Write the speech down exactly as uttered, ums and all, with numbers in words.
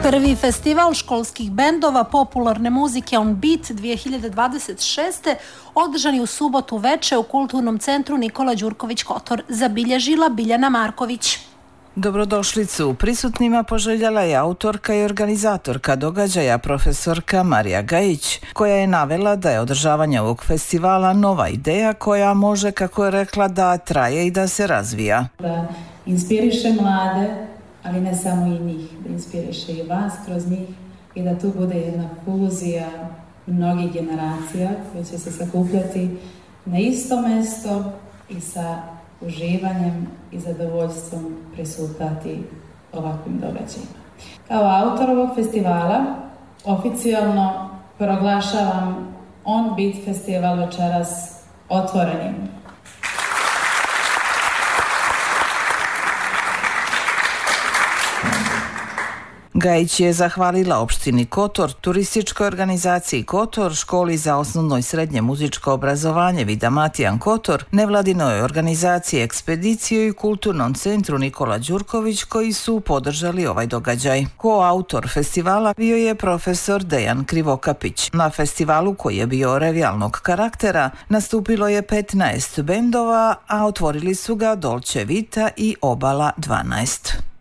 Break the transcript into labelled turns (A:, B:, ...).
A: Prvi festival školskih bendova popularne muzike On Beat dvije hiljade dvadeset šeste održan je u subotu veče u Kulturnom centru Nikola Đurković Kotor, zabilježila Biljana Marković.
B: Dobrodošlicu prisutnima poželjela je autorka i organizatorka događaja profesorka Marija Gajić, koja je navela da je održavanje ovog festivala nova ideja koja može, kako je rekla, da traje i da se razvija.
C: Da inspiriše mlade, ali ne samo i njih, da inspiriše i vas kroz njih i da tu bude jedna fuzija mnogih generacija koje će se sakupljati na isto mesto i sa uživanjem i zadovoljstvom prisutati ovakvim događajima. Kao autor ovog festivala oficijalno proglašavam On Beat festival večeras otvorenim.
B: Gajić je zahvalila opštini Kotor, turističkoj organizaciji Kotor, školi za osnovno i srednje muzičko obrazovanje Vida Matijan Kotor, nevladinoj organizaciji Ekspediciju i Kulturnom centru Nikola Đurković koji su podržali ovaj događaj. Koautor festivala bio je profesor Dejan Krivokapić. Na festivalu, koji je bio revijalnog karaktera, nastupilo je petnaest bendova, a otvorili su ga Dolce Vita i Obala dvanaest.